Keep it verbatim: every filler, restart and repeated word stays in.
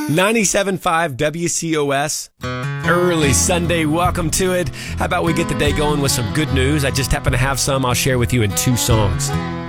ninety-seven point five W C O S. Early Sunday, welcome to it. How about we get the day going with some good news? I just happen to have some I'll share with you in two songs.